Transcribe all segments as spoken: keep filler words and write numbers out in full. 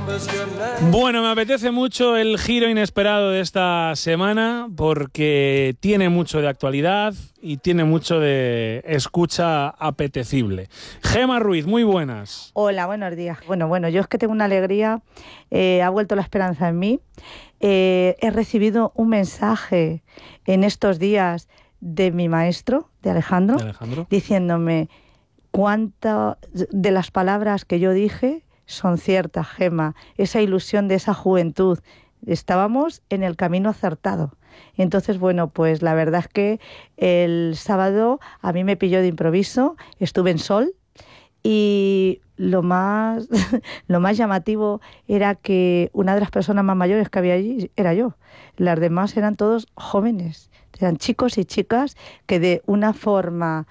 Bueno, me apetece mucho el giro inesperado de esta semana porque tiene mucho de actualidad y tiene mucho de escucha apetecible. Gema Ruiz, muy buenas. Hola, buenos días. Bueno, bueno, yo es que tengo una alegría, eh, ha vuelto la esperanza en mí. Eh, he recibido un mensaje en estos días de mi maestro, de Alejandro, ¿De Alejandro? diciéndome cuántas de las palabras que yo dije son ciertas, Gema. Esa ilusión de esa juventud, estábamos en el camino acertado. Entonces, bueno, pues la verdad es que el sábado a mí me pilló de improviso, estuve en Sol y lo más, lo más llamativo era que una de las personas más mayores que había allí era yo. Las demás eran todos jóvenes, eran chicos y chicas que de una forma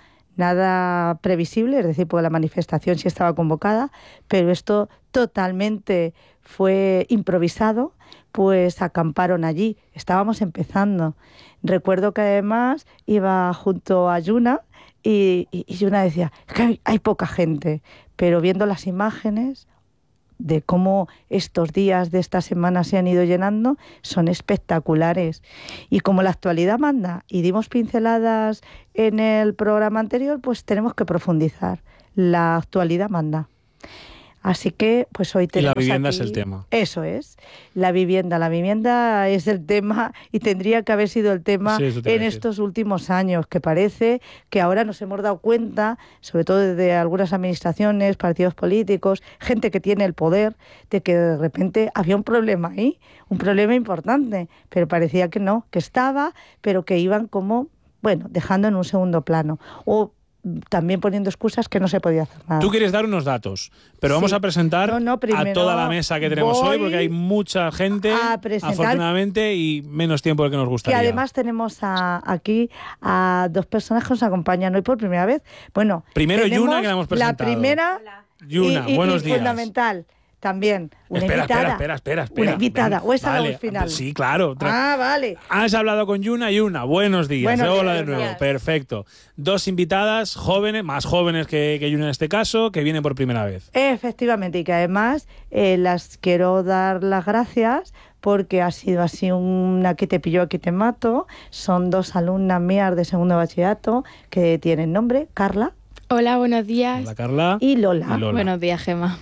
nada previsible, es decir, porque la manifestación sí estaba convocada, pero esto totalmente fue improvisado, pues acamparon allí. Estábamos empezando. Recuerdo que además iba junto a Yuna y, y, y Yuna decía, es que hay, hay poca gente, pero viendo las imágenes de cómo estos días de esta semana se han ido llenando, son espectaculares. Y como la actualidad manda y dimos pinceladas en el programa anterior, pues tenemos que profundizar. La actualidad manda. Así que, pues hoy tenemos Y la vivienda aquí, es el tema. Eso es, la vivienda. La vivienda es el tema y tendría que haber sido el tema Sí, eso te iba en a decir. estos últimos años, que parece que ahora nos hemos dado cuenta, sobre todo desde algunas administraciones, partidos políticos, gente que tiene el poder, de que de repente había un problema ahí, un problema importante, pero parecía que no, que estaba, pero que iban como, bueno, dejando en un segundo plano. O también poniendo excusas que no se podía hacer nada. Tú quieres dar unos datos, pero Sí. vamos a presentar No, no, primero a toda la mesa que tenemos voy hoy, porque hay mucha gente, a presentar- afortunadamente, y menos tiempo del que nos Que gustaría. además tenemos a, aquí a dos personas que nos acompañan hoy por primera vez. Bueno, Primero tenemos Yuna, que la hemos presentado. La primera Yuna, y, y- buenos y días. fundamental también, una espera, invitada. espera, espera, espera, espera. Una invitada, Ven, o esa vale, al final. Sí, claro. Tra- Ah, vale. Has hablado con Yuna y Yuna. Buenos días. Buenos Hola días, de nuevo. días. Perfecto. Dos invitadas jóvenes, más jóvenes que, que Yuna en este caso, que vienen por primera vez. Efectivamente, y que además eh, las quiero dar las gracias porque ha sido así una aquí te pillo, aquí te mato. Son dos alumnas mías de segundo bachillerato que tienen nombre, Carla Hola, buenos días. Hola, Carla. y Lola. Y Lola. Buenos días, Gema.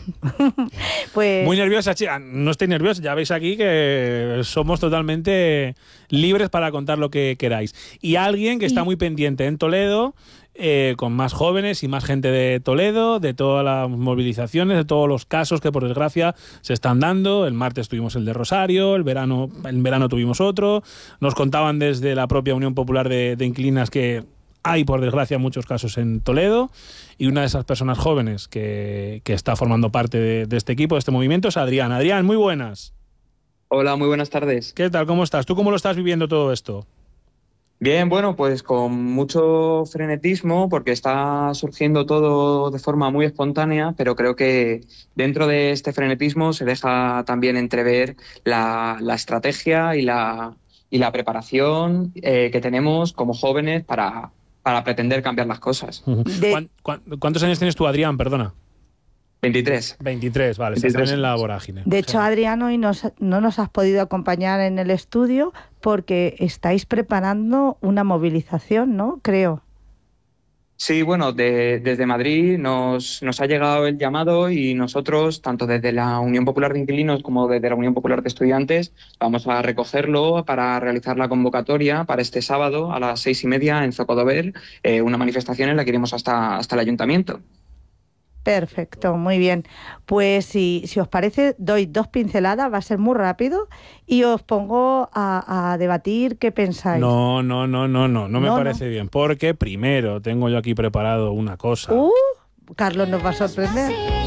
Pues Muy nerviosa, chica. No estéis nerviosos, ya veis aquí que somos totalmente libres para contar lo que queráis. Y alguien que está muy pendiente en Toledo, eh, con más jóvenes y más gente de Toledo, de todas las movilizaciones, de todos los casos que por desgracia se están dando. El martes tuvimos el de Rosario, el verano, en verano tuvimos otro. Nos contaban desde la propia Unión Popular de, de Inquilinas que hay, por desgracia, muchos casos en Toledo, y una de esas personas jóvenes que, que está formando parte de, de este equipo, de este movimiento, es Adrián. Adrián, muy buenas. Hola, muy buenas tardes. ¿Qué tal? ¿Cómo estás? ¿Tú cómo lo estás viviendo todo esto? Bien, bueno, pues con mucho frenetismo porque está surgiendo todo de forma muy espontánea, pero creo que dentro de este frenetismo se deja también entrever la, la estrategia y la, y la preparación eh, que tenemos como jóvenes para, para pretender cambiar las cosas. de- ¿Cuán- cuán- ¿Cuántos años tienes tú, Adrián? Perdona. veintitrés. veintitrés, vale, estás veintitrés. también en la vorágine. De hecho, Adrián, hoy nos- no nos has podido acompañar en el estudio porque estáis preparando una movilización, ¿no? Creo. Sí, bueno, de- desde Madrid nos, nos ha llegado el llamado y nosotros, tanto desde la Unión Popular de Inquilinos como desde la Unión Popular de Estudiantes, vamos a recogerlo para realizar la convocatoria para este sábado a las seis y media en Zocodover, eh, una manifestación en la que iremos hasta, hasta el ayuntamiento. Perfecto, muy bien. Pues si, si os parece, doy dos pinceladas, va a ser muy rápido, y os pongo a, a debatir qué pensáis. No, no, no, no, no, no me No, parece bien, porque primero tengo yo aquí preparado una cosa. Uh, Carlos nos va a sorprender.